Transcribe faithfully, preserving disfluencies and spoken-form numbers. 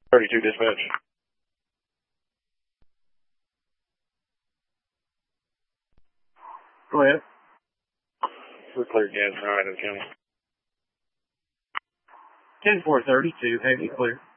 thirty-two dispatch. Go ahead. We're clear gas now out of the county. ten four thirty-two, heavy clear.